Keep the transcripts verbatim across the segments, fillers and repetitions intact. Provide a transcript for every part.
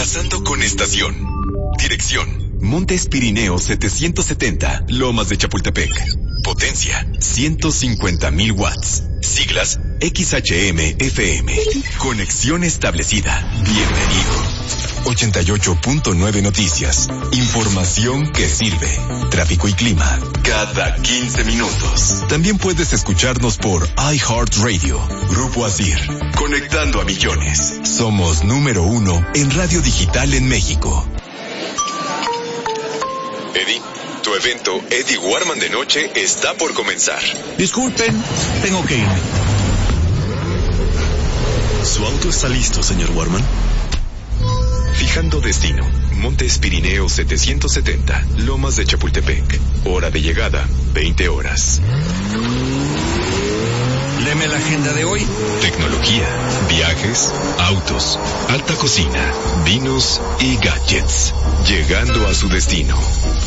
pasando con estación. Dirección: Montes Pirineos setecientos setenta, Lomas de Chapultepec. Potencia: ciento cincuenta mil watts. Siglas: X H M F M. Conexión establecida. Bienvenido. ochenta y ocho punto nueve Noticias. Información que sirve. Tráfico y clima cada quince minutos. También puedes escucharnos por iHeartRadio. Grupo Asir. Conectando a millones. Somos número uno en radio digital en México. Eddie, tu evento Eddie Warman de noche está por comenzar. Disculpen, tengo que irme. ¿Su auto está listo, señor Warman? Fijando destino: Montes Pirineos setecientos setenta, Lomas de Chapultepec. Hora de llegada: veinte horas. Léeme la agenda de hoy. Tecnología, viajes, autos, alta cocina, vinos y gadgets. Llegando a su destino.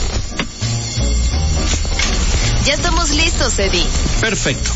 Ya estamos listos, Eddie. Perfecto.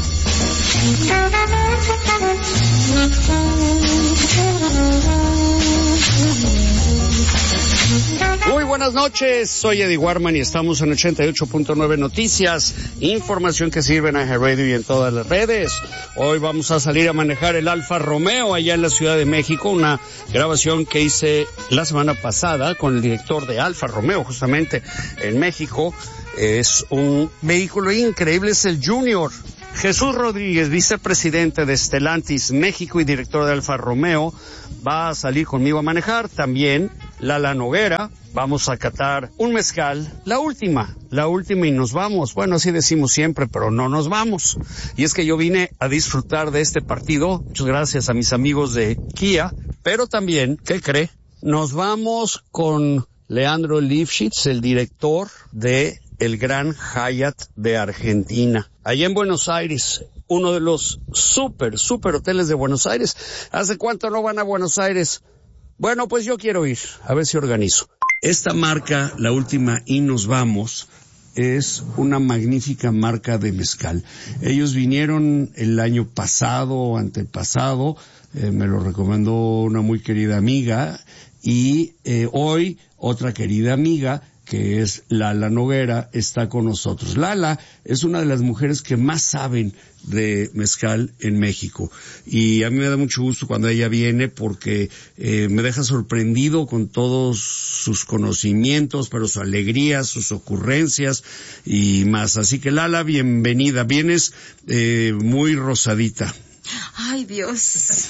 Muy buenas noches, soy Eddie Warman y estamos en ochenta y ocho punto nueve Noticias, información que sirve en iHeartRadio y en todas las redes. Hoy vamos a salir a manejar el Alfa Romeo allá en la Ciudad de México, una grabación que hice la semana pasada con el director de Alfa Romeo justamente en México. Es un vehículo increíble, es el Junior. Jesús Rodríguez, vicepresidente de Stellantis México y director de Alfa Romeo, va a salir conmigo a manejar. También Lala Noguera, vamos a catar un mezcal, la última, la última y nos vamos. Bueno, así decimos siempre, pero no nos vamos. Y es que yo vine a disfrutar de este partido, muchas gracias a mis amigos de Kia, pero también, ¿qué cree? Nos vamos con Leandro Lifshitz, el director de el Gran Hyatt de Argentina, allá en Buenos Aires, uno de los súper, súper hoteles de Buenos Aires. ¿Hace cuánto no van a Buenos Aires? Bueno, pues yo quiero ir, a ver si organizo. Esta marca, la última y nos vamos, es una magnífica marca de mezcal. Ellos vinieron el año pasado o antepasado, eh, me lo recomendó una muy querida amiga, y eh, hoy otra querida amiga, que es Lala Noguera, está con nosotros. Lala es una de las mujeres que más saben de mezcal en México y a mí me da mucho gusto cuando ella viene porque eh, me deja sorprendido con todos sus conocimientos, pero su alegría, sus ocurrencias y más. Así que Lala, bienvenida. Vienes eh, muy rosadita. Ay, Dios.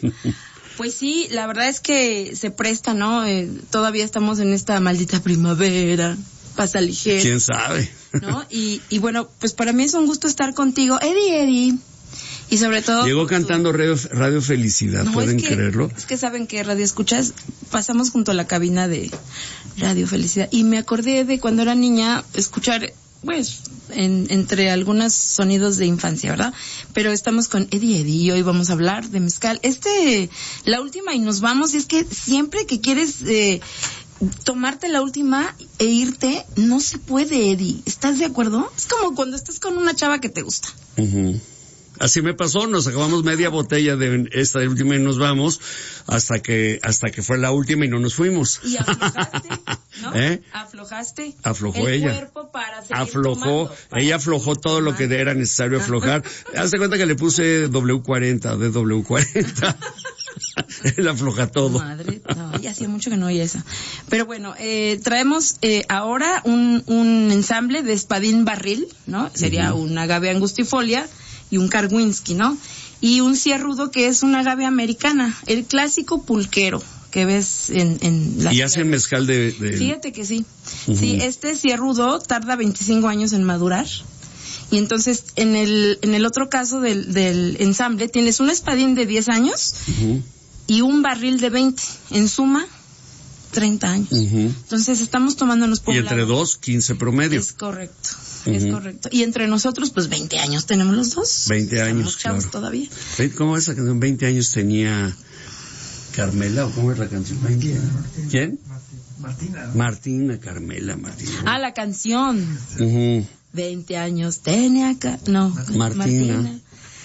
Pues sí, la verdad es que se presta, ¿no? Eh, todavía estamos en esta maldita primavera, pasa ligero. ¿Quién sabe? ¿No? Y, y bueno, pues para mí es un gusto estar contigo, Eddie, Eddie. Y sobre todo... Llegó cantando Radio, Radio Felicidad, no, ¿pueden es que, creerlo? Es que saben que Radio Escuchas, pasamos junto a la cabina de Radio Felicidad. Y me acordé de cuando era niña, escuchar... pues, en, entre algunos sonidos de infancia, ¿verdad? Pero estamos con Eddie Eddie y hoy vamos a hablar de mezcal. Este, la última y nos vamos, y es que siempre que quieres eh, tomarte la última e irte, no se puede, Eddie. ¿Estás de acuerdo? Es como cuando estás con una chava que te gusta. Uh-huh. Así me pasó, nos acabamos media botella de esta de última y nos vamos, hasta que hasta que fue la última y no nos fuimos. Y aflojaste, ¿no? ¿Eh? Aflojaste. Aflojó el ella. Cuerpo para seguir aflojó, tomando, para ella aflojó todo tomando. Lo que era necesario aflojar. Hazte cuenta que le puse doble u cuarenta, de doble u cuarenta. Él afloja todo. Madre, no, ya hacía mucho que no oía esa. Pero bueno, eh, traemos eh, ahora un, un ensamble de espadín barril, ¿no? Sería uh-huh. un agave angustifolia y un Karwinski, ¿no? Y un cierrudo que es una agave americana, el clásico pulquero que ves en, en la... Y hacen mezcal de, de... Fíjate que sí. Uh-huh. Sí, este cierrudo tarda veinticinco años en madurar. Y entonces, en el en el otro caso del, del ensamble, tienes un espadín de diez años uh-huh. y un barril de veinte. En suma, treinta años. Uh-huh. Entonces, estamos tomándonos por Y entre lado. dos, quince promedio. Es correcto. Es uh-huh. correcto. Y entre nosotros, pues veinte años tenemos los dos. veinte años, Estamos chavos claro. todavía. ¿Cómo es esa canción? veinte años tenía Carmela, ¿o cómo es la canción? Martina. ¿Quién? Martina. Martina, Carmela, Martina. Ah, la canción. Uh-huh. veinte años tenía acá. No, Martina. Martina.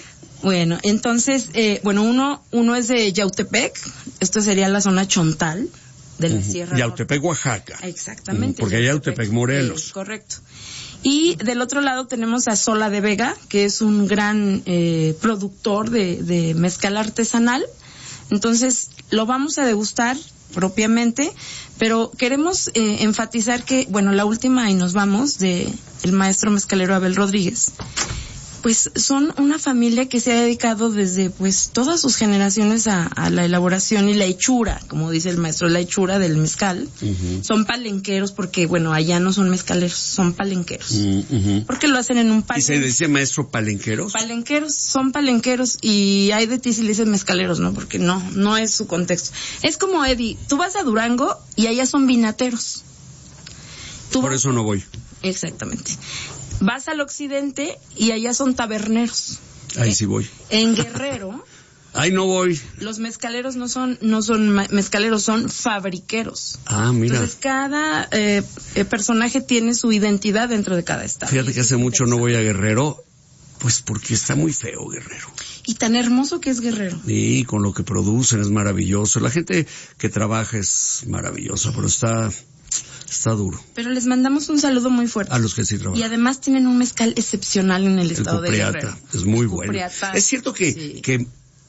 Bueno, entonces, eh, bueno, uno, uno es de Yautepec, esto sería la zona Chontal de la uh-huh. Sierra Yautepec, Norte. Oaxaca. Exactamente. Uh, porque hay Yautepec, Morelos. Eh, correcto. Y del otro lado tenemos a Sola de Vega, que es un gran eh, productor de, de mezcal artesanal. Entonces, lo vamos a degustar propiamente, pero queremos eh, enfatizar que, bueno, la última y nos vamos de el maestro mezcalero Abel Rodríguez, pues son una familia que se ha dedicado desde pues todas sus generaciones a, a la elaboración y la hechura, como dice el maestro, la hechura del mezcal. Uh-huh. Son palenqueros porque, bueno, allá no son mezcaleros, son palenqueros. Uh-huh. Porque lo hacen en un palenque. ¿Y se dice maestro palenqueros? Palenqueros, son palenqueros y hay de ti si le dicen mezcaleros, ¿no? Porque no, no es su contexto. Es como, Eddie, tú vas a Durango y allá son vinateros. Tú Por vas... eso no voy. Exactamente. Vas al occidente y allá son taberneros. Ahí ¿eh? sí voy. En Guerrero. Ahí no voy. Los mezcaleros no son, no son mezcaleros, son fabriqueros. Ah, mira. Entonces cada eh, eh, personaje tiene su identidad dentro de cada estado. Fíjate que hace mucho no voy a Guerrero, pues porque está muy feo Guerrero. Y tan hermoso que es Guerrero. Sí, con lo que producen es maravilloso. La gente que trabaja es maravillosa, pero está... Está duro. Pero les mandamos un saludo muy fuerte. A los que sí trabajan. Y además tienen un mezcal excepcional en el, el estado Cupriata, de Guerrero. Es muy bueno. Cupriata. Es cierto que, sí. que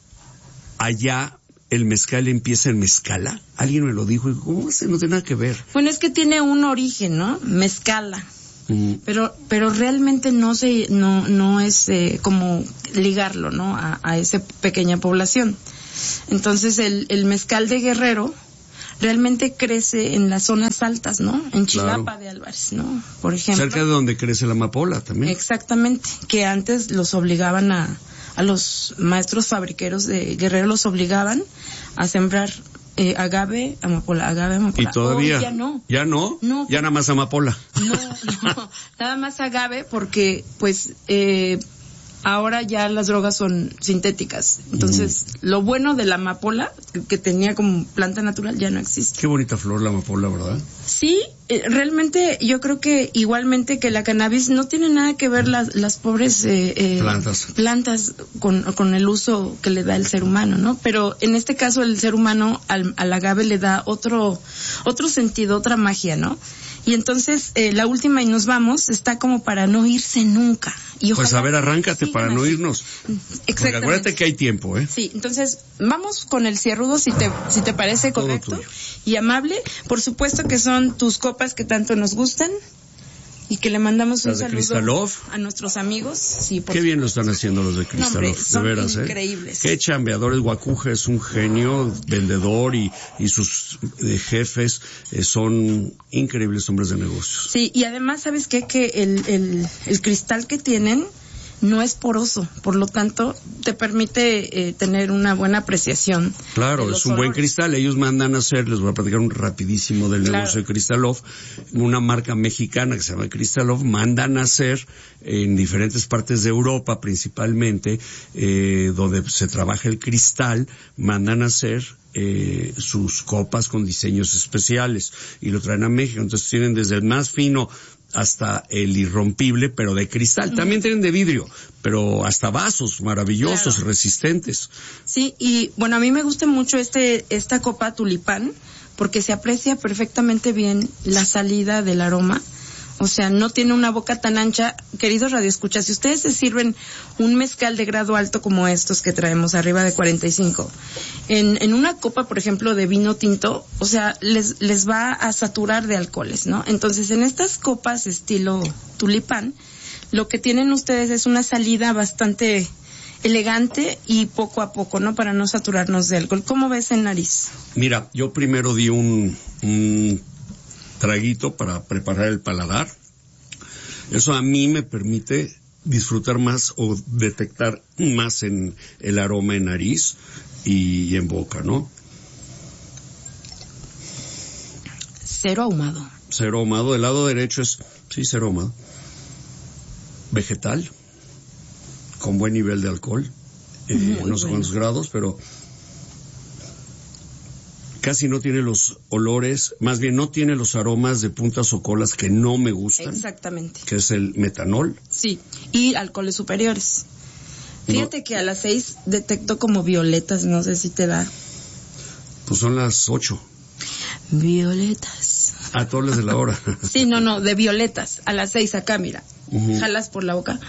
allá el mezcal empieza en mezcala. Alguien me lo dijo y ¿cómo se? No tiene nada que ver. Bueno, es que tiene un origen, ¿no? Mezcala. Mm. Pero pero realmente no se no no es eh, como ligarlo, ¿no? A, a esa pequeña población. Entonces el el mezcal de Guerrero realmente crece en las zonas altas, ¿no? En Chilapa claro. de Álvarez, ¿no? Por ejemplo. Cerca de donde crece la amapola también. Exactamente, que antes los obligaban a, a los maestros fabriqueros de Guerrero los obligaban a sembrar eh, agave, amapola, agave, amapola. Y todavía. Oh, ya no. ¿Ya no? No. Ya nada más amapola. No, no, nada más agave porque, pues, eh, ahora ya las drogas son sintéticas. Entonces, uh-huh. lo bueno de la amapola, que tenía como planta natural, ya no existe. Qué bonita flor la amapola, ¿verdad? Sí, eh, realmente yo creo que igualmente que la cannabis no tiene nada que ver las, las pobres eh, eh, plantas, plantas con, con el uso que le da el ser humano, ¿no? Pero en este caso el ser humano al, al agave le da otro, otro sentido, otra magia, ¿no? Y entonces, eh, la última y nos vamos, está como para no irse nunca. Y pues a ver, arráncate para no irnos. Exactamente. Porque acuérdate que hay tiempo, ¿eh? Sí, entonces, vamos con el cierrudo, si te, si te parece correcto y amable. Por supuesto que son tus copas que tanto nos gustan. Y que le mandamos un saludo Cristalov. a nuestros amigos. Sí, Qué bien lo están haciendo los de Cristalov, no, hombre, de veras, increíbles. ¿eh? Qué chambeadores. Guacuja es un genio, vendedor y, y sus eh, jefes eh, son increíbles hombres de negocios. Sí, y además, ¿sabes qué? Que el, el, el cristal que tienen no es poroso, por lo tanto te permite eh, tener una buena apreciación. Claro, es un olores. Buen cristal. Ellos mandan a hacer, les voy a platicar un rapidísimo del claro. negocio de Cristalov, una marca mexicana que se llama Cristalov, mandan a hacer en diferentes partes de Europa principalmente, eh, donde se trabaja el cristal, mandan a hacer eh, sus copas con diseños especiales y lo traen a México. Entonces tienen desde el más fino hasta el irrompible, pero de cristal. Mm. También tienen de vidrio, pero hasta vasos maravillosos, claro. resistentes. Sí, y bueno, a mí me gusta mucho este esta copa tulipán, porque se aprecia perfectamente bien la salida del aroma. O sea, no tiene una boca tan ancha. Queridos radioescuchas, si ustedes se sirven un mezcal de grado alto como estos que traemos arriba de cuarenta y cinco, en, en una copa, por ejemplo, de vino tinto, o sea, les, les va a saturar de alcoholes, ¿no? Entonces, en estas copas estilo tulipán, lo que tienen ustedes es una salida bastante elegante y poco a poco, ¿no? Para no saturarnos de alcohol. ¿Cómo ves en nariz? Mira, yo primero di un... un traguito para preparar el paladar. Eso a mí me permite disfrutar más o detectar más en el aroma en nariz y en boca, ¿no? Cero ahumado. Cero ahumado. Del lado derecho es, sí, cero ahumado. Vegetal, con buen nivel de alcohol. Eh, no bueno. sé cuántos grados, pero casi no tiene los olores, más bien no tiene los aromas de puntas o colas que no me gustan. Exactamente. Que es el metanol. Sí, y alcoholes superiores. Fíjate no. que a las seis detecto como violetas, no sé si te da. Pues son las ocho. Violetas. Ah, todas las de la hora. Sí, no, no, de violetas. A las seis acá, mira. Uh-huh. Jalas por la boca.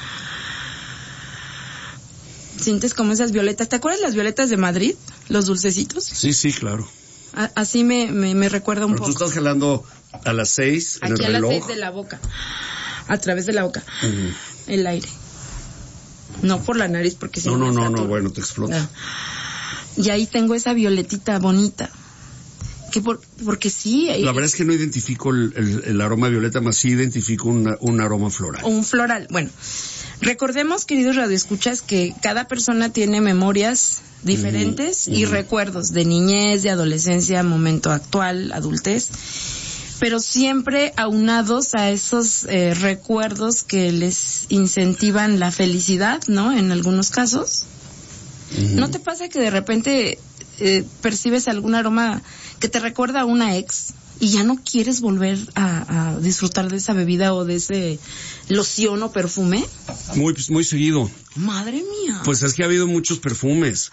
Sientes como esas violetas. ¿Te acuerdas las violetas de Madrid? Los dulcecitos. Sí, sí, claro. A- así me, me, me recuerda un Pero poco. Tú estás jalando a las seis en Aquí el reloj. a las seis de la boca. A través de la boca. Uh-huh. El aire. No por la nariz, porque si no. No, no, no, no, no, bueno, te explota. No. Y ahí tengo esa violetita bonita. Que por, porque sí. La verdad es que no identifico el, el, el aroma violeta, más sí identifico una, un aroma floral. Un floral. Bueno, recordemos, queridos radioescuchas, que cada persona tiene memorias diferentes uh-huh. y uh-huh. recuerdos de niñez, de adolescencia, momento actual, adultez, pero siempre aunados a esos eh, recuerdos que les incentivan la felicidad, ¿no? En algunos casos. Uh-huh. ¿No te pasa que de repente eh, percibes algún aroma que te recuerda a una ex y ya no quieres volver a, a disfrutar de esa bebida o de ese loción o perfume? Muy, muy seguido. Madre mía. Pues es que ha habido muchos perfumes.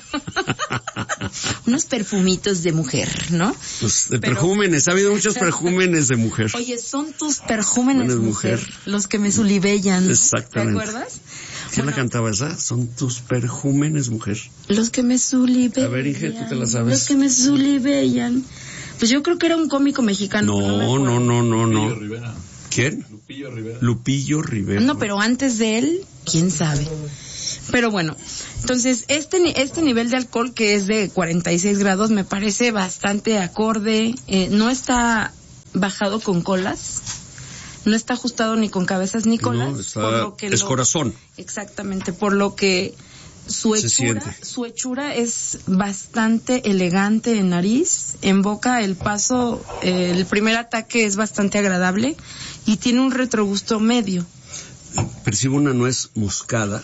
Unos perfumitos de mujer, ¿no? Pues de Pero... perjúmenes, ha habido muchos perjúmenes de mujer. Oye, son tus perjúmenes mujer, mujer, los que me sulibellan. Exactamente. ¿Te acuerdas? ¿Quién bueno, la cantaba esa? Son tus perjúmenes mujer. Los que me sulibellan. A ver, Inge, tú te la sabes. Los que me sulibellan. Pues yo creo que era un cómico mexicano. No, no, no, no, no. Lupillo Rivera. ¿Quién? Lupillo Rivera. Lupillo Rivera. No, pero antes de él, quién sabe. Pero bueno, entonces este este nivel de alcohol que es de cuarenta y seis grados me parece bastante acorde. Eh, no está bajado con colas, no está ajustado ni con cabezas ni colas. No, está, por lo que es lo, corazón. Exactamente, por lo que su hechura, su hechura es bastante elegante en nariz, en boca el paso, eh, el primer ataque es bastante agradable y tiene un retrogusto medio. Percibo una nuez moscada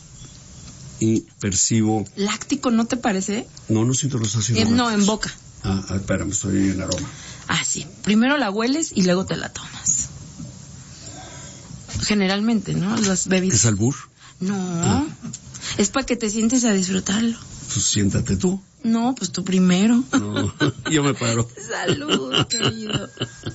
y percibo... ¿Láctico no te parece? No, no siento los ácidos. Eh, no, en boca. Ah, ah, espérame, estoy en aroma. Ah, sí. Primero la hueles y luego te la tomas. Generalmente, ¿no? Las bebidas. ¿Es albur? No. Ah. Es para que te sientes a disfrutarlo. Pues siéntate tú. No, pues tú primero. No, yo me paro. Salud, querido.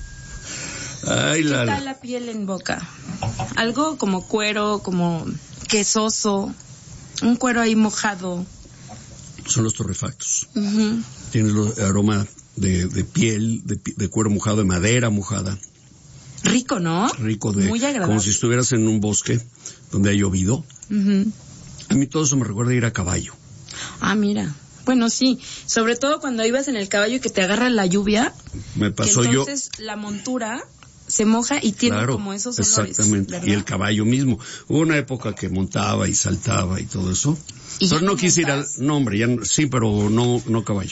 Ay, ¿Qué la, tal la piel en boca? Algo como cuero, como quesoso, un cuero ahí mojado. Son los torrefactos. Uh-huh. Tienes el aroma de, de piel, de, de cuero mojado, de madera mojada. Rico, ¿no? Rico, de muy agradable. Como si estuvieras en un bosque donde ha llovido. Uh-huh. A mí todo eso me recuerda ir a caballo. Ah, mira. Bueno, sí. Sobre todo cuando ibas en el caballo y que te agarra la lluvia. Me pasó que yo. Entonces la montura se moja y tiene claro, como esos olores. Exactamente. ¿verdad? Y el caballo mismo. Hubo una época que montaba y saltaba y todo eso. ¿Y pero no quise ir al... montas? No, hombre, ya no... sí, pero no, no caballo.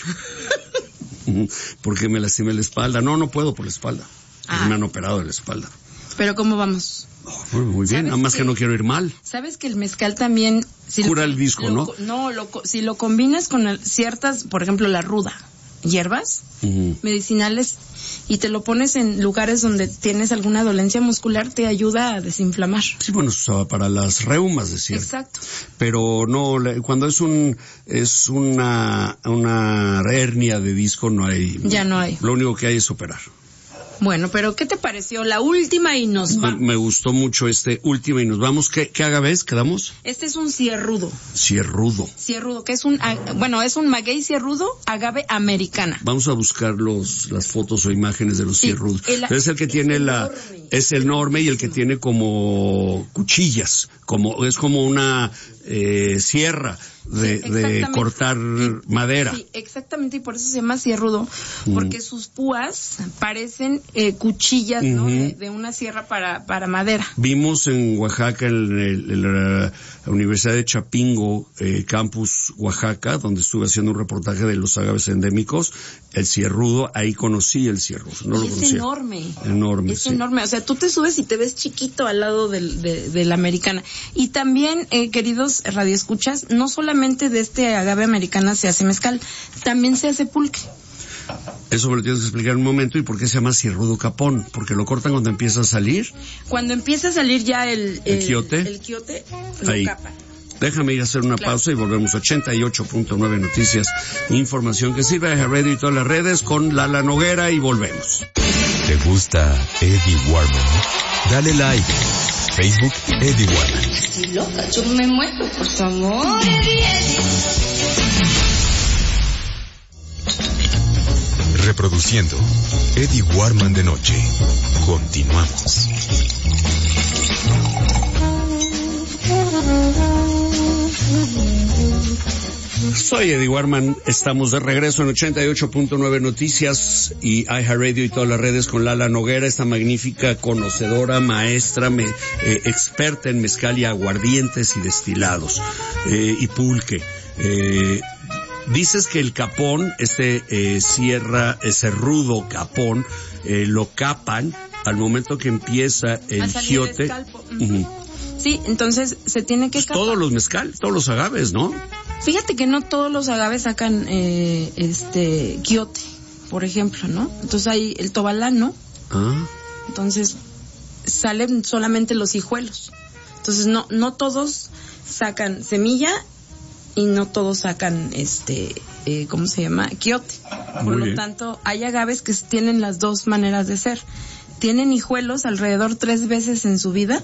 Porque me lastimé la espalda. No, no puedo por la espalda. Ah. Me han operado de la espalda. Pero ¿cómo vamos? Oh, muy bien, nada más que, que no quiero ir mal. ¿Sabes que el mezcal también... Si cura lo, el disco, lo, ¿no? No, lo, si lo combinas con el, ciertas, por ejemplo, la ruda, hierbas uh-huh. medicinales, y te lo pones en lugares donde tienes alguna dolencia muscular, te ayuda a desinflamar. Sí, bueno, se usaba para las reumas, decir. Exacto. Pero no, cuando es un es una una hernia de disco no hay. Ya no hay. Lo único que hay es operar. Bueno, pero ¿qué te pareció? La última y nos vamos. Me, me gustó mucho este última y nos vamos. ¿Qué, qué agave quedamos? Este es un cierrudo. Cierrudo. Cierrudo, que es un, bueno, es un maguey cierrudo, agave americana. Vamos a buscar los, las fotos o imágenes de los sí, cierrudos. El, es el que es tiene enorme. la, es enorme y el que tiene como cuchillas, como, es como una, eh, sierra. De, sí, de cortar y, madera. Sí, exactamente, y por eso se llama cierrudo, porque mm. sus púas parecen eh, cuchillas, uh-huh. ¿no? De, de una sierra para, para madera. Vimos en Oaxaca, en, el, en la Universidad de Chapingo, eh, campus Oaxaca, donde estuve haciendo un reportaje de los agaves endémicos, el cierrudo, ahí conocí el cierrudo. No y lo es conocía. enorme. Enorme, Es sí. enorme, o sea, tú te subes y te ves chiquito al lado del, de, de la americana. Y también, eh, queridos radioescuchas, no solamente de este agave americana se hace mezcal, también se hace pulque. Eso me lo tienes que explicar en un momento. ¿Y por qué se llama cierrudo capón? ¿Porque lo cortan cuando empieza a salir? Cuando empieza a salir ya el... ¿El, el quiote? El quiote, lo ahí. capan. Déjame ir a hacer una claro. pausa y volvemos. ochenta y ocho punto nueve Noticias, información que sirve a Radio y todas las redes con Lala Noguera y volvemos. ¿Te gusta Eddie Warman? Dale like. Facebook, Eddie Warman. Estoy loca, yo me muero por su amor. Eddie, Eddie. Reproduciendo Eddie Warman de noche. Continuamos. Soy Eddie Warman, estamos de regreso en ochenta y ocho punto nueve Noticias y iHeartRadio y todas las redes con Lala Noguera, esta magnífica conocedora, maestra, me, eh, experta en mezcal y aguardientes y destilados, eh, y pulque. Eh, dices que el capón, este eh, sierra, ese rudo capón, eh, lo capan al momento que empieza el giote. Uh-huh. Sí, entonces se tiene que pues todos los mezcal, todos los agaves, ¿no? Fíjate que no todos los agaves sacan eh, este quiote, por ejemplo, ¿no? Entonces hay el tobalano. Ah. Entonces salen solamente los hijuelos. Entonces no no todos sacan semilla y no todos sacan este eh, ¿cómo se llama? Quiote. Por Muy lo bien. Tanto, hay agaves que tienen las dos maneras de ser. Tienen hijuelos alrededor tres veces en su vida.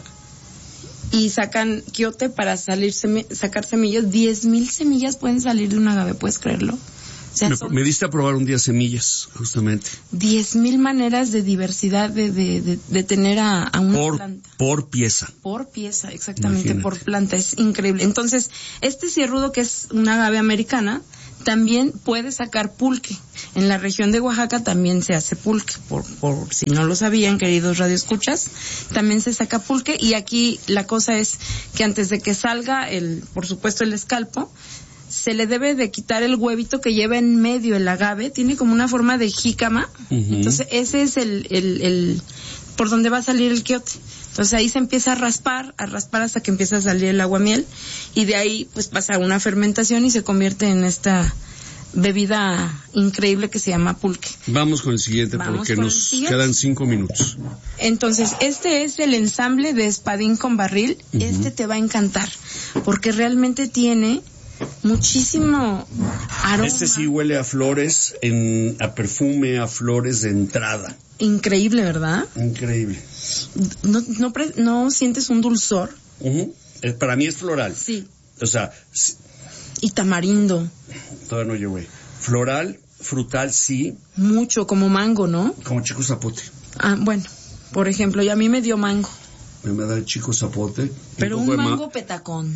Y sacan quiote para salir semi- sacar semillas. Diez mil semillas pueden salir de un agave, ¿puedes creerlo? O sea, me, me diste a probar un día semillas, justamente. Diez mil maneras de diversidad de, de, de, de tener a, a una por, planta. Por pieza. Por pieza, exactamente, Imagínate. Por planta, es increíble. Entonces, este cierrudo, que es una agave americana, también puede sacar pulque. En la región de Oaxaca también se hace pulque, por, por si no lo sabían, queridos radioescuchas, también se saca pulque, y aquí la cosa es que antes de que salga el, por supuesto, el escalpo, se le debe de quitar el huevito que lleva en medio el agave, tiene como una forma de jícama, uh-huh. Entonces ese es el, el, el, por donde va a salir el quiote. Entonces ahí se empieza a raspar, a raspar hasta que empieza a salir el aguamiel, y de ahí pues pasa una fermentación y se convierte en esta bebida increíble que se llama pulque. Vamos con el siguiente, Vamos porque nos siguiente. Quedan cinco minutos. Entonces, este es el ensamble de espadín con barril. Uh-huh. Este te va a encantar, porque realmente tiene muchísimo aroma. Este sí huele a flores, en, a perfume, a flores de entrada. Increíble, ¿verdad? Increíble. ¿No, no, no sientes un dulzor? Uh-huh. Eh, para mí es floral. Sí. O sea... Si... Y tamarindo. Todavía no llegué. Floral, frutal, sí. Mucho, como mango, ¿no? Como chico zapote. Ah, bueno, por ejemplo, y a mí me dio mango. Me da el chico zapote. Pero un, un mango ma... petacón.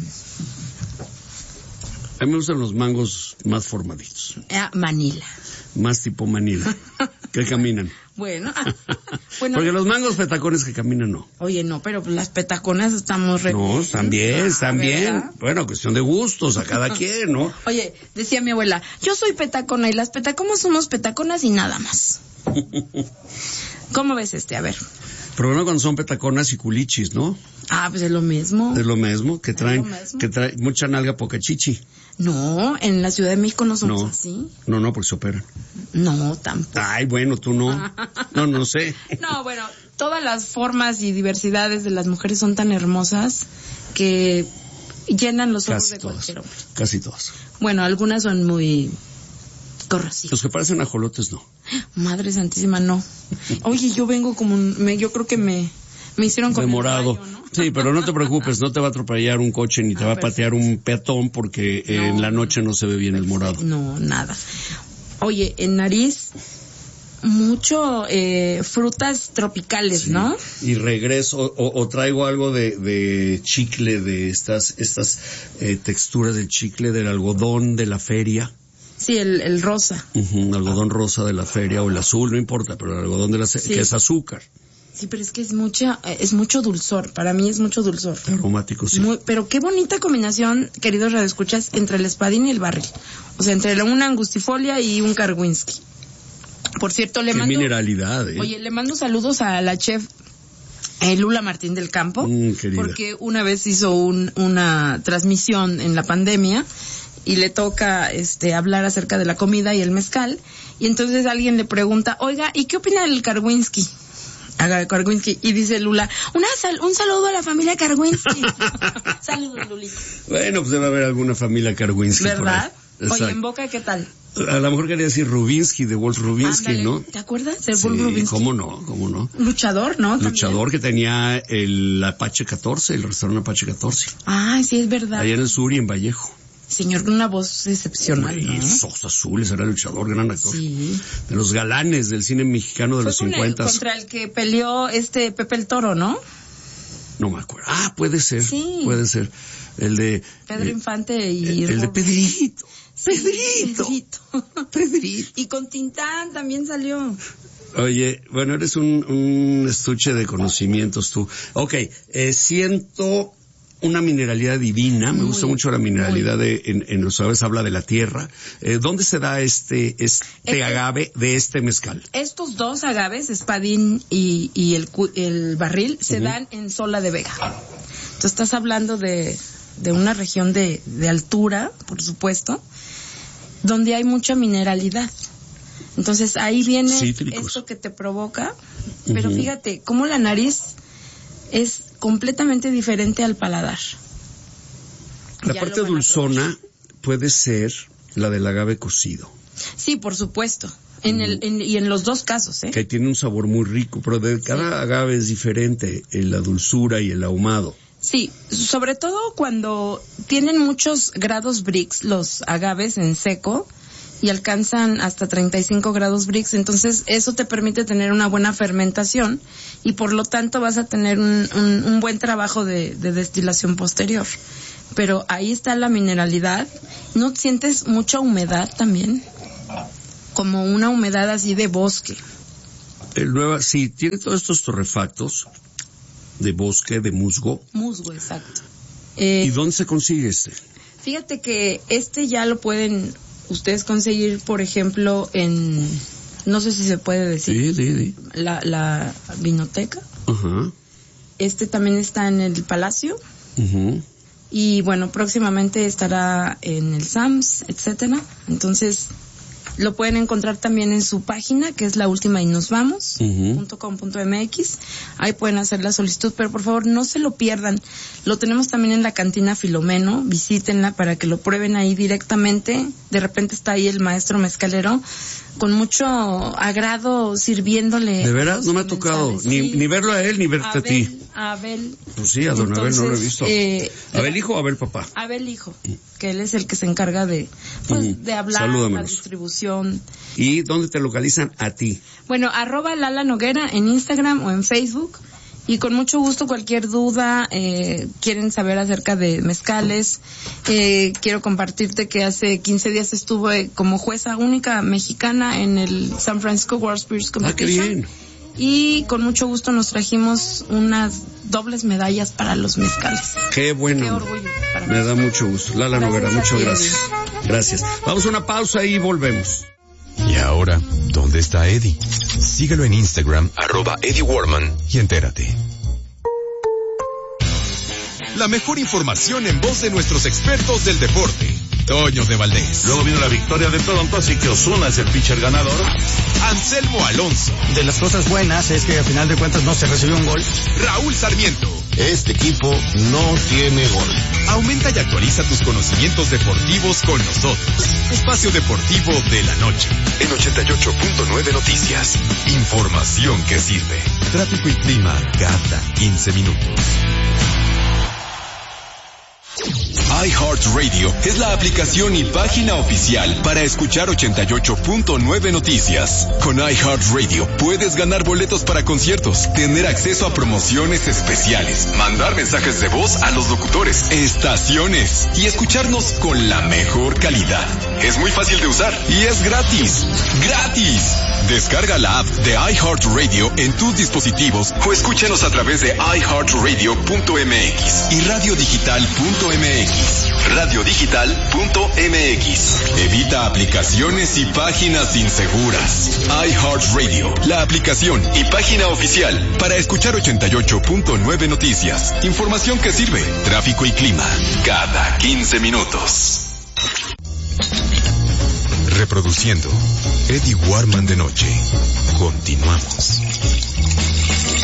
A mí me gustan los mangos más formaditos. Ah, Manila. Más tipo Manila. Que caminan. Bueno, bueno. Porque los mangos petacones que caminan no. Oye, no, pero las petaconas estamos re... No, están bien, están bien. Bueno, cuestión de gustos, a cada quien, ¿no? Oye, decía mi abuela, yo soy petacona y las petaconas somos petaconas y nada más. ¿Cómo ves este? A ver. Pero bueno, cuando son petaconas y culichis, ¿no? Ah, pues es lo mismo. Es lo mismo, que traen, mismo. que traen mucha nalga, poca chichi. No, en la Ciudad de México no somos no, así. No, no, porque se operan. No, tampoco. Ay, bueno, tú no. No, no sé. No, bueno, todas las formas y diversidades de las mujeres son tan hermosas que llenan los ojos de cualquier hombre. Casi todas. Bueno, algunas son muy corrosivas. Los que parecen ajolotes, no. Madre santísima, no. Oye, yo vengo como un, me, yo creo que me, me hicieron con de morado. El rayo, ¿no? Sí, pero no te preocupes, no te va a atropellar un coche ni te ah, va a patear un peatón porque no, en la noche no se ve bien el morado. No, nada. Oye, en nariz, mucho eh, frutas tropicales, sí. ¿No? Y regreso, o, o traigo algo de, de chicle, de estas, estas eh, texturas del chicle, del algodón de la feria. Sí, el, el rosa. Uh-huh, algodón rosa de la feria, o el azul, no importa, pero el algodón de la sí. que es azúcar. Sí, pero es que es mucha, es mucho dulzor, para mí es mucho dulzor. Aromático, sí. Muy, pero qué bonita combinación, queridos radioescuchas, entre el espadín y el barril. O sea, entre una angustifolia y un Karwinski. Por cierto, le qué mando... mineralidad, ¿eh? Oye, le mando saludos a la chef eh, Lula Martín del Campo. Mm, porque una vez hizo un, una transmisión en la pandemia y le toca este hablar acerca de la comida y el mezcal. Y entonces alguien le pregunta, oiga, ¿y qué opina del Karwinski? Agave Karwinski. Y dice Lula, una sal, un saludo a la familia Karwinski. Saludos, Lulita. Bueno, pues debe haber alguna familia Karwinski. ¿Verdad? Oye, en Boca, ¿qué tal? A lo mejor quería decir Rubinsky, de Wolf Rubinsky, Ándale, ¿no? ¿te acuerdas del Sí, Wolf Rubinsky? cómo no, cómo no. Luchador, ¿no? Luchador También. que tenía el Apache catorce, el restaurante Apache catorce. Ay, sí, es verdad. Allá en el sur y en Vallejo. Señor con una voz excepcional, Y ¿no? sus ojos azules, era luchador, gran actor. Sí. De los galanes del cine mexicano de Fue los con el- cincuentas. contra el que peleó este Pepe el Toro, ¿no? No me acuerdo. Ah, puede ser. Sí. Puede ser. El de... Pedro eh, Infante y... el, el de Pedrito. Sí, Pedrito. Pedrito. Pedrito. Y con Tintán también salió. Oye, bueno, eres un, un estuche de conocimientos tú. Ok, eh, siento una mineralidad divina, me Muy, gusta mucho la mineralidad de, en, en los aves habla de la tierra. Eh, ¿Dónde se da este, este Este- agave de este mezcal? Estos dos agaves, espadín y, y el, cu- el barril, se Ujú. dan en Sola de Vega. Tú estás hablando de, de una región de, de altura, por supuesto, donde hay mucha mineralidad. Entonces ahí viene Cítricos. esto que te provoca, pero Ujú. fíjate, cómo la nariz es completamente diferente al paladar. La Ya parte lo van a dulzona puede ser la del agave cocido, Sí, por supuesto. En el, en- y en los dos casos, ¿eh? que tiene un sabor muy rico, pero de cada agave es diferente, en la dulzura y el ahumado. Sí, sobre todo cuando tienen muchos grados Brix los agaves en seco y alcanzan hasta treinta y cinco grados Brix, entonces eso te permite tener una buena fermentación y por lo tanto vas a tener un, un, un buen trabajo de, de destilación posterior. Pero ahí está la mineralidad. ¿No sientes mucha humedad también? Como una humedad así de bosque. El nueva, sí, tiene todos estos torrefactos de bosque, de musgo. Musgo, exacto. Eh, ¿Y dónde se consigue este? Fíjate que este ya lo pueden ustedes conseguir, por ejemplo, en, no sé si se puede decir, Sí, sí, sí. la, la vinoteca. Ajá. Este también está en el Palacio. Ujú. Y bueno, próximamente estará en el Sams, etcétera. Entonces, lo pueden encontrar también en su página, que es la última y nos vamos, Ujú. punto com punto mx. Ahí pueden hacer la solicitud, pero por favor no se lo pierdan. Lo tenemos también en la cantina Filomeno, visítenla para que lo prueben ahí directamente. De repente está ahí el maestro mezcalero con mucho agrado sirviéndole. ¿De veras? No me ha tocado comensales. ni, Sí. ni verlo a él ni verte a ti. Abel, Abel. Pues sí, a don Abel no lo he Entonces, visto. eh, ¿Abel hijo o Abel papá? Abel hijo, que él es el que se encarga de, pues, Ujú. de hablar, la Salúdamelos. distribución. ¿Y dónde te localizan a ti? Bueno, arroba Lala Noguera en Instagram o en Facebook. Y con mucho gusto, cualquier duda, eh, quieren saber acerca de mezcales, eh, quiero compartirte que hace quince días estuve como jueza única mexicana en el San Francisco World Spirits Ah, qué Competition. bien. Y con mucho gusto nos trajimos unas dobles medallas para los mezcales. Qué bueno. Qué orgullo para Me mí. da mucho gusto. Lala Gracias Noguera, a muchas ti, gracias. Gracias. Vamos a una pausa y volvemos. Y ahora, ¿dónde está Eddie? Síguelo en Instagram, arroba Eddie Warman, y entérate. La mejor información en voz de nuestros expertos del deporte. Toño de Valdés. Luego vino la victoria de Toronto, así que Ozuna es el pitcher ganador. Anselmo Alonso. De las cosas buenas es que al final de cuentas no se recibió un gol. Raúl Sarmiento. Este equipo no tiene gol. Aumenta y actualiza tus conocimientos deportivos con nosotros. Espacio Deportivo de la Noche. En ochenta y ocho punto nueve Noticias. Información que sirve. Tráfico y clima cada quince minutos. iHeartRadio es la aplicación y página oficial para escuchar ochenta y ocho punto nueve Noticias. Con iHeartRadio puedes ganar boletos para conciertos, tener acceso a promociones especiales, mandar mensajes de voz a los locutores, estaciones y escucharnos con la mejor calidad. Es muy fácil de usar y es gratis. ¡Gratis! Descarga la app de iHeartRadio en tus dispositivos o escúchanos a través de i heart radio punto m x y radio digital punto m x. radio digital punto m x. Evita aplicaciones y páginas inseguras. iHeartRadio, la aplicación y página oficial para escuchar ochenta y ocho punto nueve Noticias. Información que sirve. Tráfico y clima cada quince minutos. Reproduciendo Eddie Warman de noche. Continuamos.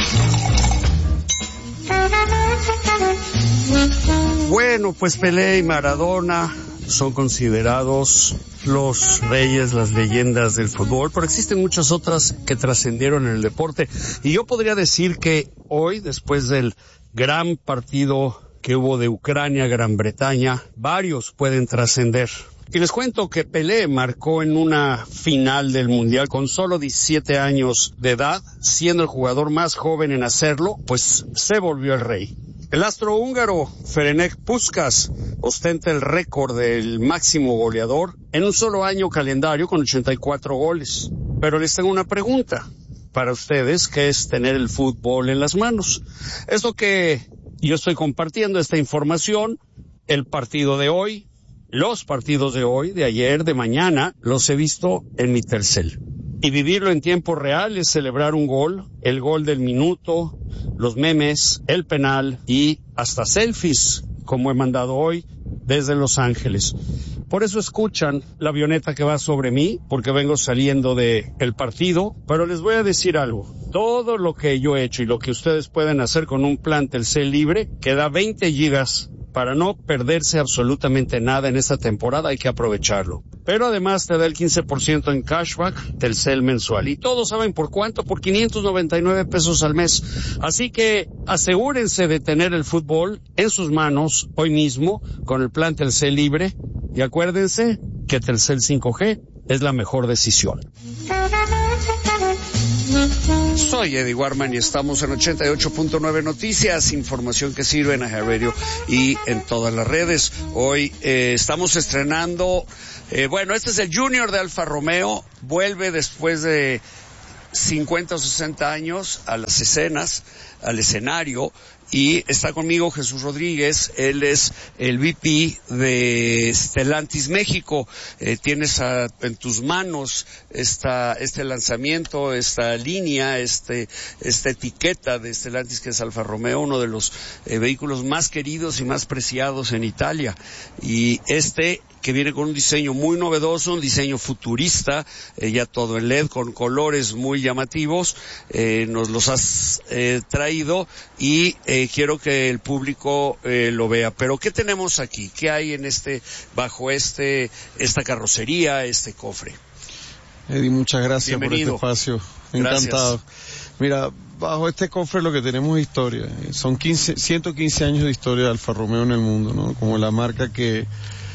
Bueno, pues Pelé y Maradona son considerados los reyes, las leyendas del fútbol, pero existen muchas otras que trascendieron en el deporte. Y yo podría decir que hoy, después del gran partido que hubo de Ucrania, Gran Bretaña, varios pueden trascender. Y les cuento que Pelé marcó en una final del Mundial con solo diecisiete años de edad, siendo el jugador más joven en hacerlo, pues se volvió el rey. El astro húngaro Ferenc Puskás ostenta el récord del máximo goleador en un solo año calendario con ochenta y cuatro goles. Pero les tengo una pregunta para ustedes, que es tener el fútbol en las manos. Esto que yo estoy compartiendo, esta información, el partido de hoy, los partidos de hoy, de ayer, de mañana, los he visto en mi Telcel. Y vivirlo en tiempo real es celebrar un gol, el gol del minuto, los memes, el penal y hasta selfies, como he mandado hoy desde Los Ángeles. Por eso escuchan la avioneta que va sobre mí, porque vengo saliendo de el partido, pero les voy a decir algo. Todo lo que yo he hecho y lo que ustedes pueden hacer con un plan Telcel libre, que da veinte gigas para no perderse absolutamente nada en esta temporada, hay que aprovecharlo. Pero además te da el quince por ciento en cashback Telcel mensual. Y todos saben por cuánto, por quinientos noventa y nueve pesos al mes. Así que asegúrense de tener el fútbol en sus manos hoy mismo con el plan Telcel libre. Y acuérdense que Telcel cinco G es la mejor decisión. Soy Eddie Warman y estamos en ochenta y ocho punto nueve Noticias, información que sirve en Aja Radio y en todas las redes. Hoy eh, estamos estrenando, eh, bueno, este es el Junior de Alfa Romeo, vuelve después de cincuenta o sesenta años a las escenas, al escenario. Y está conmigo Jesús Rodríguez, él es el V P de Stellantis México. Eh, tienes a, en tus manos esta, este lanzamiento, esta línea, este, esta etiqueta de Stellantis, que es Alfa Romeo, uno de los eh, vehículos más queridos y más preciados en Italia. Y este que viene con un diseño muy novedoso, un diseño futurista, eh, ya todo en L E D, con colores muy llamativos, eh, nos los has eh, traído y eh, quiero que el público eh, lo vea. Pero ¿qué tenemos aquí? ¿Qué hay en este, bajo este, esta carrocería, este cofre? Eddie, muchas gracias. Bienvenido. Por este espacio. Encantado. Gracias. Mira, bajo este cofre lo que tenemos es historia. Son quince, ciento quince años de historia de Alfa Romeo en el mundo, ¿no? Como la marca que,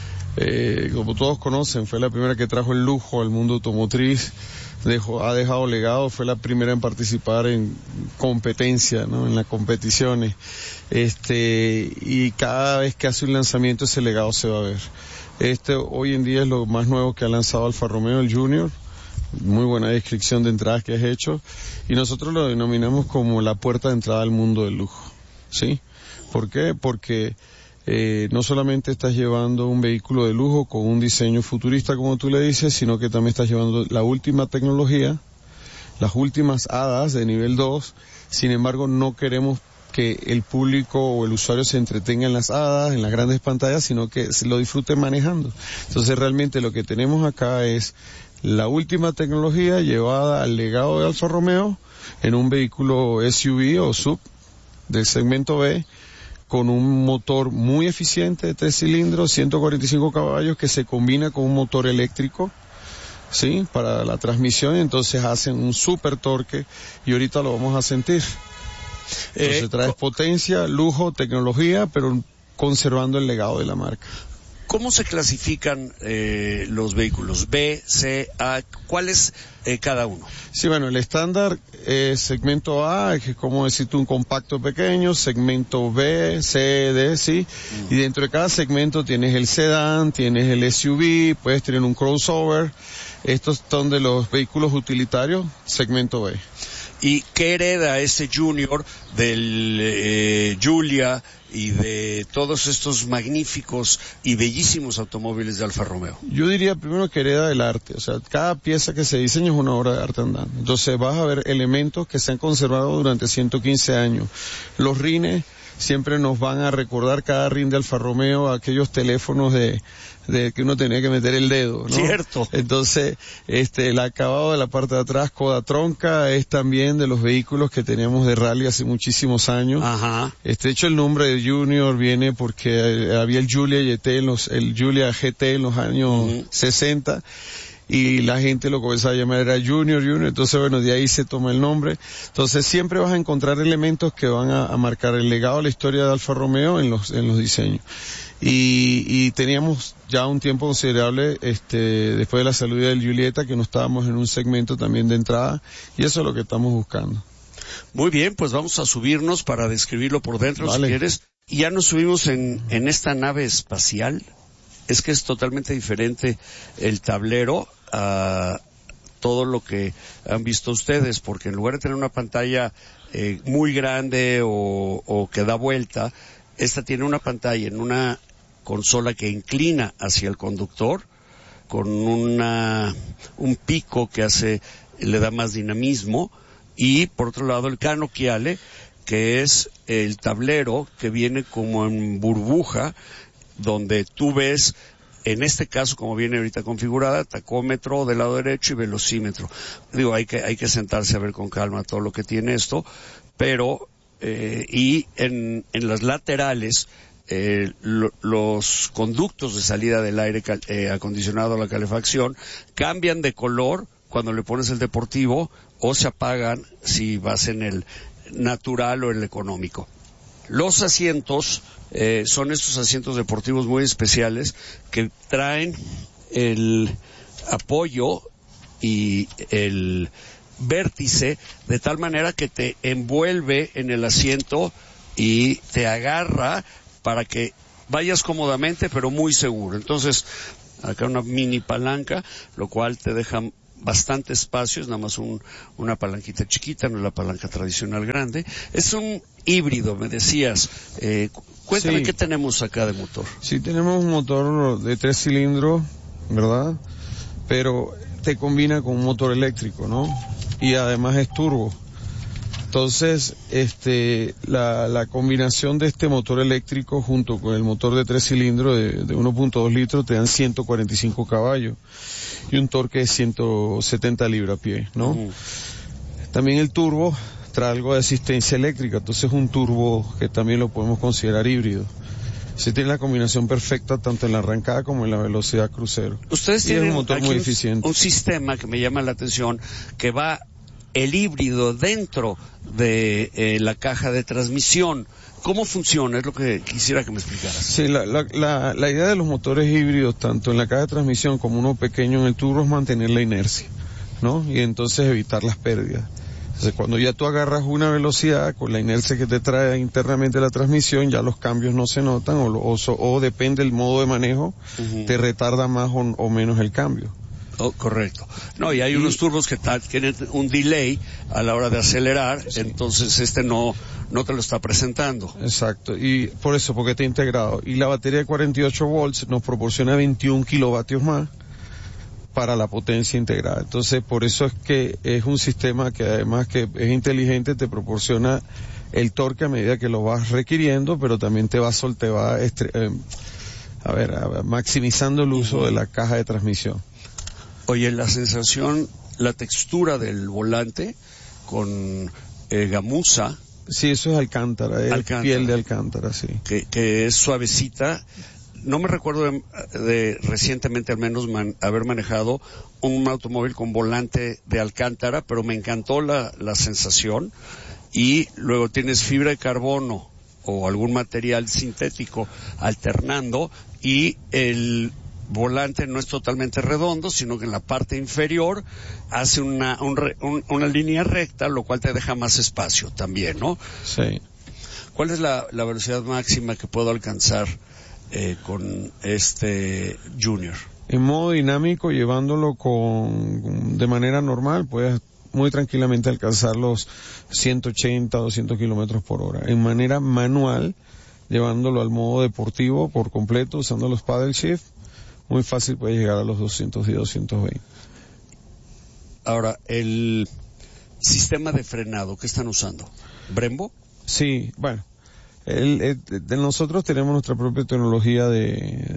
Eh, como todos conocen, fue la primera que trajo el lujo al mundo automotriz, dejó, ha dejado legado, fue la primera en participar en competencia, ¿no? En las competiciones, este, y cada vez que hace un lanzamiento ese legado se va a ver. Este hoy en día es lo más nuevo que ha lanzado Alfa Romeo, el Junior. Muy buena descripción de entradas que has hecho, y nosotros lo denominamos como la puerta de entrada al mundo del lujo, ¿sí? ¿Por qué? Porque Eh, no solamente estás llevando un vehículo de lujo con un diseño futurista, como tú le dices, sino que también estás llevando la última tecnología, las últimas hadas de nivel dos. Sin embargo, no queremos que el público o el usuario se entretenga en las hadas, en las grandes pantallas, sino que se lo disfrute manejando. Entonces, realmente lo que tenemos acá es la última tecnología llevada al legado de Alfa Romeo en un vehículo S U V o sub del segmento B, con un motor muy eficiente de tres cilindros, ciento cuarenta y cinco caballos, que se combina con un motor eléctrico, ¿sí? Para la transmisión, entonces hacen un super torque, y ahorita lo vamos a sentir. Entonces eh, traes potencia, lujo, tecnología, pero conservando el legado de la marca. ¿Cómo se clasifican eh, los vehículos? B, C, A, ¿cuál es eh, cada uno? Sí, bueno, el estándar es segmento A, que es como decirte un compacto pequeño, segmento B, C, D, sí, mm. Y dentro de cada segmento tienes el sedán, tienes el S U V, puedes tener un crossover. Estos son de los vehículos utilitarios, segmento B. ¿Y qué hereda ese Junior del eh, Giulia y de todos estos magníficos y bellísimos automóviles de Alfa Romeo? Yo diría primero que hereda del arte, o sea, cada pieza que se diseña es una obra de arte andando. Entonces vas a ver elementos que se han conservado durante ciento quince años. Los rines siempre nos van a recordar cada ring de Alfa Romeo aquellos teléfonos de, de que uno tenía que meter el dedo, ¿no? Cierto. Entonces, este, el acabado de la parte de atrás, coda tronca, es también de los vehículos que teníamos de rally hace muchísimos años. Ajá. Este, de hecho, el nombre de Junior viene porque había el Giulia G T en los, el Giulia G T en los años uh-huh. sesenta. Y la gente lo comenzaba a llamar era Junior, Junior, entonces bueno, de ahí se toma el nombre. Entonces siempre vas a encontrar elementos que van a, a marcar el legado, la historia de Alfa Romeo en los, en los diseños. Y, y teníamos ya un tiempo considerable, este, después de la salida del Giulietta, que no estábamos en un segmento también de entrada, y eso es lo que estamos buscando. Muy bien, pues vamos a subirnos para describirlo por dentro, vale. Si quieres. Y ya nos subimos en, en esta nave espacial. Es que es totalmente diferente el tablero a todo lo que han visto ustedes, porque en lugar de tener una pantalla eh, muy grande o, o que da vuelta, esta tiene una pantalla en una consola que inclina hacia el conductor, con una un pico que hace, le da más dinamismo, y por otro lado el Canocchiale, que es el tablero que viene como en burbuja, donde tú ves, en este caso, como viene ahorita configurada, tacómetro del lado derecho y velocímetro. Digo, hay que, hay que sentarse a ver con calma todo lo que tiene esto, pero, eh, y en, en las laterales, eh, lo, los conductos de salida del aire cal, eh, acondicionado a la calefacción cambian de color cuando le pones el deportivo o se apagan si vas en el natural o el económico. Los asientos eh, son estos asientos deportivos muy especiales que traen el apoyo y el vértice de tal manera que te envuelve en el asiento y te agarra para que vayas cómodamente pero muy seguro. Entonces, acá una mini palanca, lo cual te deja bastante espacio, es nada más un, una palanquita chiquita, no es la palanca tradicional grande. Es un híbrido, me decías. Eh, cuéntame, sí. ¿Qué tenemos acá de motor? Sí, tenemos un motor de tres cilindros, ¿verdad? Pero te combina con un motor eléctrico, ¿no? Y además es turbo. Entonces, este, la, la combinación de este motor eléctrico junto con el motor de tres cilindros de, de uno punto dos litros te dan ciento cuarenta y cinco caballos y un torque de ciento setenta libras-pie, ¿no? Uh-huh. También el turbo trae algo de asistencia eléctrica, entonces un turbo que también lo podemos considerar híbrido. Se tiene la combinación perfecta tanto en la arrancada como en la velocidad crucero. Ustedes y tienen es un motor muy un, eficiente. Un sistema que me llama la atención, que va el híbrido dentro de eh, la caja de transmisión. ¿Cómo funciona? Es lo que quisiera que me explicaras. Sí, la, la, la, la idea de los motores híbridos, tanto en la caja de transmisión como uno pequeño en el turbo, es mantener la inercia, ¿no? Y entonces evitar las pérdidas. Entonces, cuando ya tú agarras una velocidad con la inercia que te trae internamente la transmisión, ya los cambios no se notan o, o, o depende del modo de manejo, uh-huh. te retarda más o, o menos el cambio. Oh, correcto. No, y hay y, unos turbos que ta- tienen un delay a la hora de acelerar, sí. Entonces este no no te lo está presentando. Exacto, y por eso, porque está integrado. Y la batería de cuarenta y ocho volts nos proporciona veintiún kilovatios más para la potencia integrada. Entonces, por eso es que es un sistema que además que es inteligente, te proporciona el torque a medida que lo vas requiriendo, pero también te va, sol, te va estre- eh, a ver, a, maximizando el uso de la caja de transmisión. Oye, la sensación, la textura del volante con eh, gamuza. Sí, eso es alcántara, es alcántara. Piel de alcántara, sí. Que, que es suavecita. No me recuerdo de, de recientemente al menos man, haber manejado un automóvil con volante de alcántara, pero me encantó la, la sensación. Y luego tienes fibra de carbono o algún material sintético alternando, y el volante no es totalmente redondo, sino que en la parte inferior hace una un, un, una línea recta, lo cual te deja más espacio también, ¿no? Sí. ¿Cuál es la, la velocidad máxima que puedo alcanzar eh, con este Junior? En modo dinámico, llevándolo con de manera normal, puedes muy tranquilamente alcanzar los ciento ochenta, doscientos kilómetros por hora. En manera manual, llevándolo al modo deportivo por completo, usando los paddle shift, muy fácil puede llegar a los doscientos diez, doscientos veinte. Ahora, el sistema de frenado, ¿qué están usando? ¿Brembo? Sí, bueno, El, el, de nosotros tenemos nuestra propia tecnología de,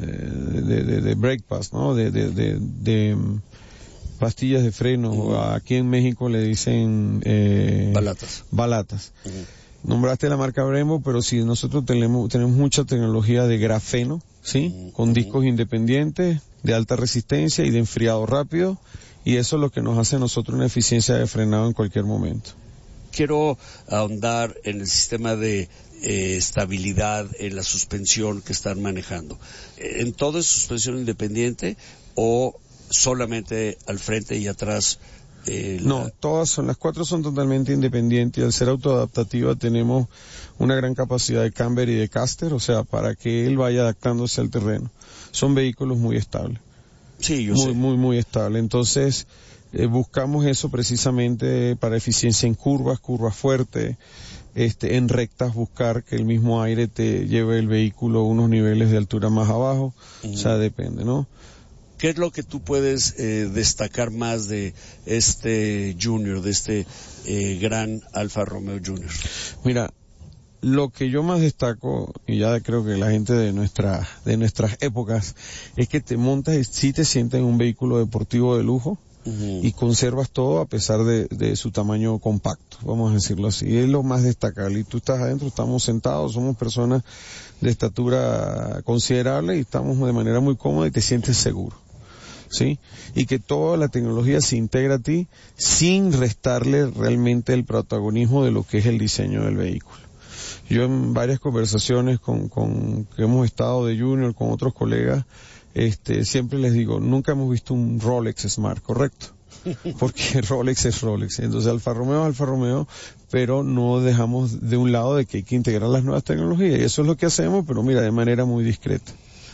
de, de, de brake pads, ¿no? De, de, de, de pastillas de freno. Uh-huh. Aquí en México le dicen eh, balatas. Balatas. Uh-huh. Nombraste la marca Brembo, pero sí, nosotros tenemos, tenemos mucha tecnología de grafeno, ¿sí? Uh-huh. Con discos independientes, de alta resistencia y de enfriado rápido, y eso es lo que nos hace a nosotros una eficiencia de frenado en cualquier momento. Quiero ahondar en el sistema de eh, estabilidad, en la suspensión que están manejando. ¿En todo es suspensión independiente o solamente al frente y atrás? Eh, la... No, todas son, las cuatro son totalmente independientes, y al ser autoadaptativa tenemos una gran capacidad de camber y de caster, o sea, para que él vaya adaptándose al terreno. Son vehículos muy estables. Sí, yo muy, sé. Muy, muy estables. Entonces, eh, buscamos eso precisamente para eficiencia en curvas, curvas fuertes, este, en rectas buscar que el mismo aire te lleve el vehículo a unos niveles de altura más abajo, uh-huh. O sea, depende, ¿no? ¿Qué es lo que tú puedes eh, destacar más de este Junior, de este eh, gran Alfa Romeo Junior? Mira, lo que yo más destaco, y ya creo que la gente de nuestra, de nuestras épocas, es que te montas y sí te sientes en un vehículo deportivo de lujo, uh-huh. Y conservas todo a pesar de, de su tamaño compacto, vamos a decirlo así. Es lo más destacable. Y tú estás adentro, estamos sentados, somos personas de estatura considerable y estamos de manera muy cómoda y te sientes seguro. ¿Sí? Y que toda la tecnología se integra a ti sin restarle realmente el protagonismo de lo que es el diseño del vehículo. Yo en varias conversaciones con, con que hemos estado de Junior con otros colegas, este, siempre les digo, nunca hemos visto un Rolex Smart, ¿correcto? Porque Rolex es Rolex. Entonces Alfa Romeo es Alfa Romeo, pero no dejamos de un lado de que hay que integrar las nuevas tecnologías. Y eso es lo que hacemos, pero mira, de manera muy discreta.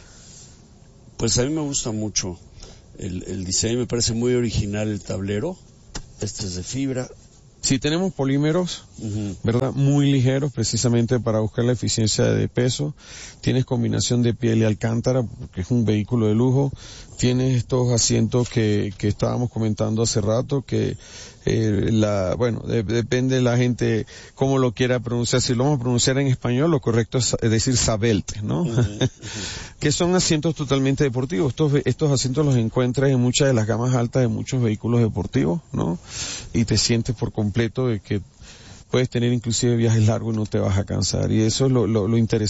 Pues a mí me gusta mucho el, el diseño, me parece muy original el tablero. Este es de fibra. Sí, tenemos polímeros, uh-huh. ¿verdad? Muy ligeros, precisamente para buscar la eficiencia de peso. Tienes combinación de piel y alcántara, porque es un vehículo de lujo. Tienes estos asientos que, que estábamos comentando hace rato, que eh, la, bueno, de, depende de la gente cómo lo quiera pronunciar. Si lo vamos a pronunciar en español, lo correcto es decir Sabelte, ¿no? Uh-huh, uh-huh. Que son asientos totalmente deportivos. Estos, estos asientos los encuentras en muchas de las gamas altas de muchos vehículos deportivos, ¿no? Y te sientes por completo de que puedes tener inclusive viajes largos y no te vas a cansar. Y eso es lo, lo, lo interesante.